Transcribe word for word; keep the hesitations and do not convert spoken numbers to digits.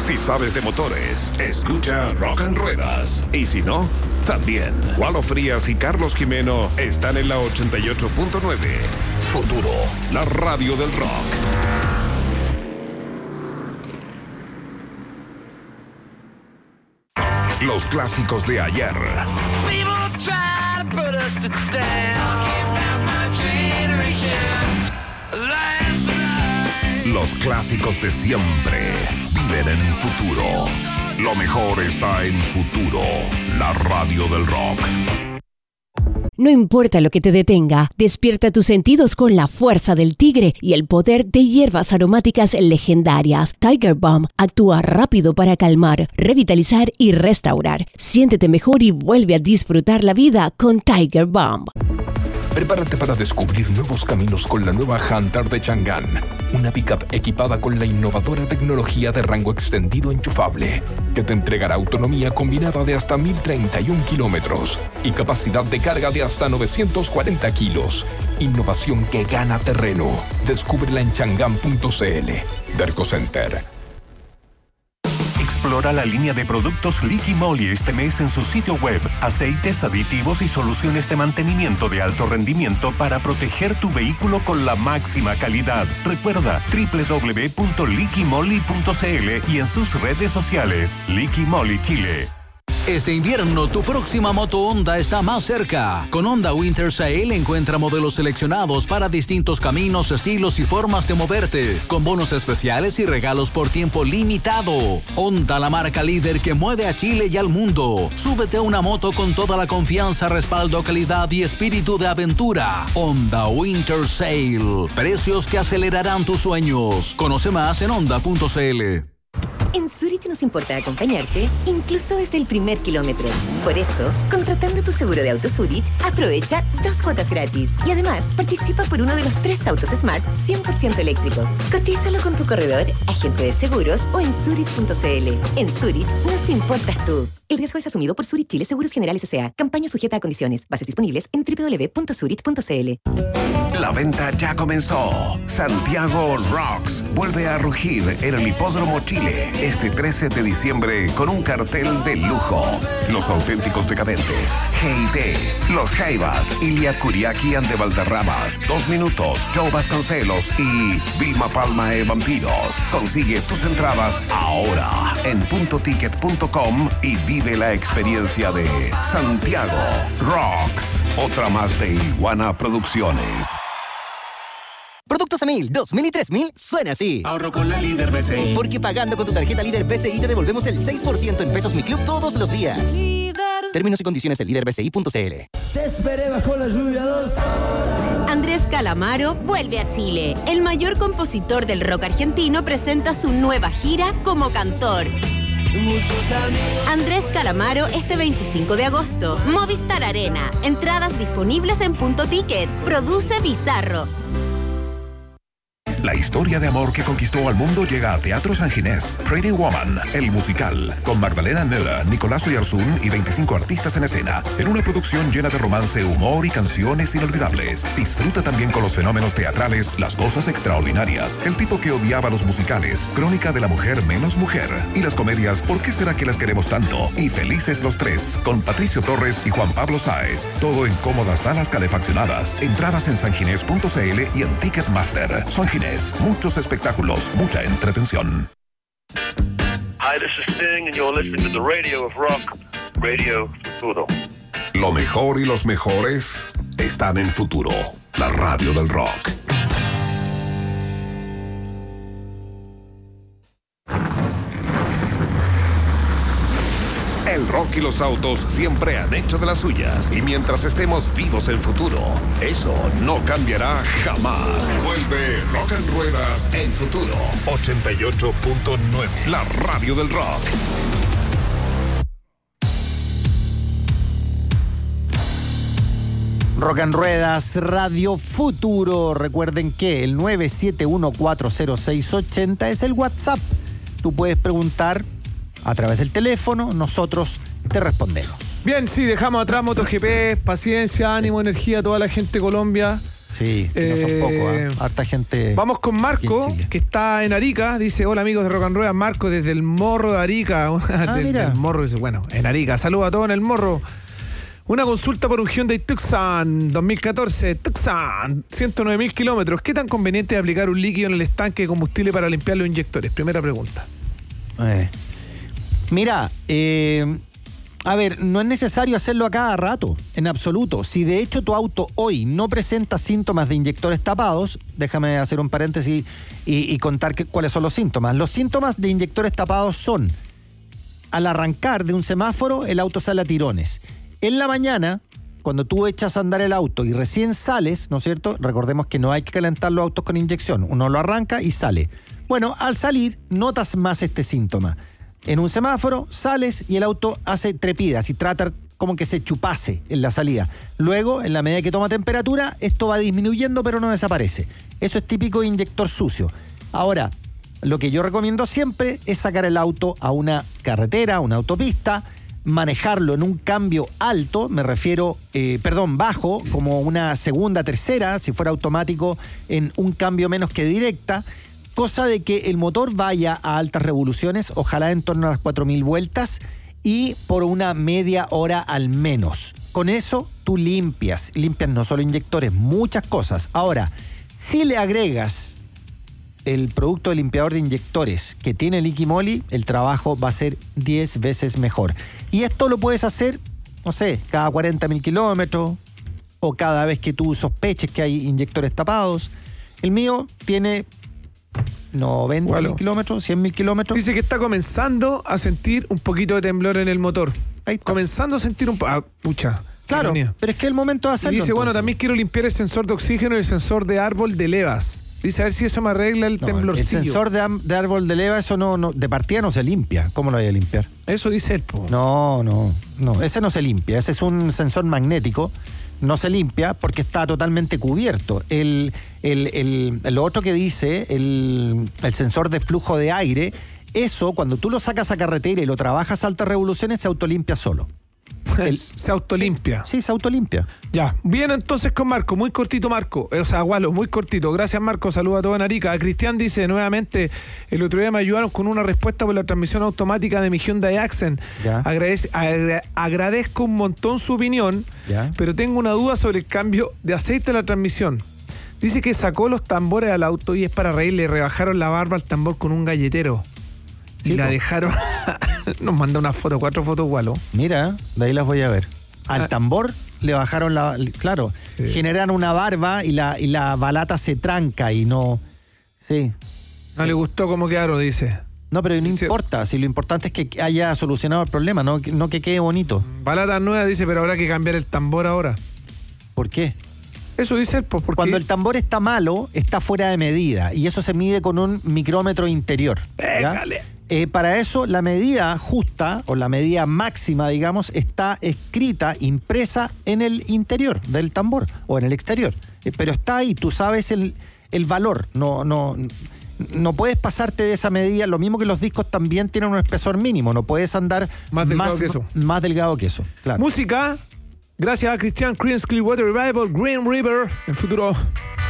Si sabes de motores, escucha Rock and Ruedas. Y si no, también. Walo Frías y Carlos Jimeno están en la ochenta y ocho punto nueve. Futuro, la radio del rock. Los clásicos de ayer. Los clásicos de siempre viven en el futuro. Lo mejor está en Futuro, la radio del rock. No importa lo que te detenga, despierta tus sentidos con la fuerza del tigre y el poder de hierbas aromáticas legendarias. Tiger Balm actúa rápido para calmar, revitalizar y restaurar. Siéntete mejor y vuelve a disfrutar la vida con Tiger Balm. Prepárate para descubrir nuevos caminos con la nueva Hunter de Chang'an, una pickup equipada con la innovadora tecnología de rango extendido enchufable, que te entregará autonomía combinada de hasta mil treinta y un kilómetros y capacidad de carga de hasta novecientos cuarenta kilos. Innovación que gana terreno. Descúbrela en chang'an punto c l. Derco Center. Explora la línea de productos Liqui Moly este mes en su sitio web. Aceites, aditivos y soluciones de mantenimiento de alto rendimiento para proteger tu vehículo con la máxima calidad. Recuerda doble u doble u doble u punto liqui moly punto c l y en sus redes sociales. Liqui Moly Chile. Este invierno, tu próxima moto Honda está más cerca. Con Honda Winter Sale encuentra modelos seleccionados para distintos caminos, estilos y formas de moverte, con bonos especiales y regalos por tiempo limitado. Honda, la marca líder que mueve a Chile y al mundo. Súbete a una moto con toda la confianza, respaldo, calidad y espíritu de aventura. Honda Winter Sale. Precios que acelerarán tus sueños. Conoce más en honda punto c l. En Zurich nos importa acompañarte, incluso desde el primer kilómetro. Por eso, contratando tu seguro de auto Zurich, aprovecha dos cuotas gratis. Y además, participa por uno de los tres autos Smart cien por ciento eléctricos. Cotízalo con tu corredor, agente de seguros o en zurich punto c l. En Zurich nos importas tú. El riesgo es asumido por Zurich Chile Seguros Generales S A. Campaña sujeta a condiciones. Bases disponibles en doble u doble u doble u punto zurich punto c l. La venta ya comenzó. Santiago Rocks vuelve a rugir en el Hipódromo Chile este trece de diciembre con un cartel de lujo. Los auténticos decadentes, G I T, Los Jaivas, Ilia Kuriaki and de Valderramas, Dos Minutos, Joe Vasconcelos y Vilma Palma e Vampiros. Consigue tus entradas ahora en punto ticket punto com y vive la experiencia de Santiago Rocks. Otra más de Iguana Producciones. Productos a mil, dos mil y tres mil suena así. Ahorro con la Líder B C I. Porque pagando con tu tarjeta Líder B C I te devolvemos el seis por ciento en pesos Mi Club todos los días. Líder. Términos y condiciones en líder b c i punto c l. Te esperé bajo la lluvia dos. Andrés Calamaro vuelve a Chile. El mayor compositor del rock argentino presenta su nueva gira como cantor. Andrés Calamaro este veinticinco de agosto. Movistar Arena. Entradas disponibles en Punto Ticket. Produce Bizarro. La historia de amor que conquistó al mundo llega a Teatro San Ginés. Pretty Woman, el musical, con Magdalena Müller, Nicolás Oyarzún y veinticinco artistas en escena, en una producción llena de romance, humor y canciones inolvidables. Disfruta también con los fenómenos teatrales, las cosas extraordinarias, el tipo que odiaba los musicales, Crónica de la mujer menos mujer, y las comedias ¿Por qué será que las queremos tanto? Y Felices los tres, con Patricio Torres y Juan Pablo Sáez. Todo en cómodas salas calefaccionadas. Entradas en sanginés punto c l y en Ticketmaster. San Ginés. Muchos espectáculos, mucha entretención. Hi, this is Sting and you're listening to the Radio of Rock, Radio Futuro. Lo mejor y los mejores están en Futuro, la radio del rock. El rock y los autos siempre han hecho de las suyas. Y mientras estemos vivos en Futuro, eso no cambiará jamás. Vuelve Rock and Ruedas en Futuro. ochenta y ocho punto nueve. La radio del rock. Rock and Ruedas, Radio Futuro. Recuerden que el nueve siete uno cuatro cero seis ocho cero es el WhatsApp. Tú puedes preguntar a través del teléfono, nosotros te respondemos. Bien, sí, dejamos atrás MotoGP, paciencia, ánimo, energía a toda la gente de Colombia. Sí, que no son pocos, ¿eh? Harta gente. Vamos con Marco, que está en Arica. Dice, hola amigos de Rock and Roll, Marco desde el Morro de Arica. Ah, del, mira. del Morro, dice, bueno, en Arica. Saludos a todos en el Morro. Una consulta por un Hyundai Tucson dos mil catorce. Tucson, ciento nueve mil kilómetros. ¿Qué tan conveniente es aplicar un líquido en el estanque de combustible para limpiar los inyectores? Primera pregunta. Eh. Mira, eh, a ver, no es necesario hacerlo a cada rato, en absoluto. Si de hecho tu auto hoy no presenta síntomas de inyectores tapados, déjame hacer un paréntesis y, y contar que, cuáles son los síntomas. Los síntomas de inyectores tapados son, al arrancar de un semáforo, el auto sale a tirones. En la mañana, cuando tú echas a andar el auto y recién sales, ¿no es cierto? Recordemos que no hay que calentar los autos con inyección. Uno lo arranca y sale. Bueno, al salir, notas más este síntoma. En un semáforo, sales y el auto hace trepidas y trata como que se chupase en la salida. Luego, en la medida que toma temperatura, esto va disminuyendo pero no desaparece. Eso es típico de inyector sucio. Ahora, lo que yo recomiendo siempre es sacar el auto a una carretera, a una autopista, manejarlo en un cambio alto, me refiero, eh, perdón, bajo, como una segunda, tercera, si fuera automático, en un cambio menos que directa, cosa de que el motor vaya a altas revoluciones, ojalá en torno a las cuatro mil vueltas, y por una media hora al menos. Con eso tú limpias, limpias no solo inyectores, muchas cosas. Ahora, si le agregas el producto de limpiador de inyectores que tiene Liqui Moly, el trabajo va a ser diez veces mejor. Y esto lo puedes hacer, no sé, cada cuarenta mil kilómetros o cada vez que tú sospeches que hay inyectores tapados. El mío tiene noventa mil kilómetros, cien mil kilómetros. Dice que está comenzando a sentir un poquito de temblor en el motor. Comenzando a sentir un poco... Ah, pucha. Claro, ironía. Pero es que es el momento de hacerlo. Y dice, entonces. bueno, también quiero limpiar el sensor de oxígeno y el sensor de árbol de levas. Dice, a ver si eso me arregla el no, temblorcillo. El sensor de, de árbol de leva, eso no, no, de partida no se limpia. ¿Cómo lo voy a limpiar? Eso dice él, po. No, no, no, ese no se limpia. Ese es un sensor magnético. No se limpia porque está totalmente cubierto. El, el, el, lo otro que dice, el, el sensor de flujo de aire, eso, cuando tú lo sacas a carretera y lo trabajas a altas revoluciones, se autolimpia solo. El, se autolimpia. Sí, se autolimpia. Ya, bien entonces con Marco, muy cortito Marco, o sea, Gualo, muy cortito. Gracias Marco, saludos a todos en Arica. Cristian dice nuevamente, el otro día me ayudaron con una respuesta por la transmisión automática de mi Hyundai Accent. Agradece, agra, agradezco un montón su opinión, ya. Pero tengo una duda sobre el cambio de aceite de la transmisión. Dice que sacó los tambores al auto y es para reírle, rebajaron la barba al tambor con un galletero. Sí, y la dejaron. Nos manda una foto, cuatro fotos, Gualo. Mira, de ahí las voy a ver. Al ah. tambor le bajaron la. Claro, sí. Generan una barba y la, y la balata se tranca y no. Sí. No sí. Le gustó cómo quedaron, dice. No, pero no sí. importa. Si lo importante es que haya solucionado el problema, no, no que quede bonito. Balata nueva, dice, pero habrá que cambiar el tambor ahora. ¿Por qué? Eso dice, pues porque... Cuando el tambor está malo, está fuera de medida. Y eso se mide con un micrómetro interior. Pégale. Eh, para eso, la medida justa, o la medida máxima, digamos, está escrita, impresa en el interior del tambor, o en el exterior. Eh, pero está ahí, tú sabes el, el valor. No, no, no puedes pasarte de esa medida. Lo mismo que los discos también tienen un espesor mínimo. No puedes andar más delgado más, que eso. Más delgado que eso, claro. Música, gracias a Cristian, Creedence Clearwater Revival, Green River, en Futuro.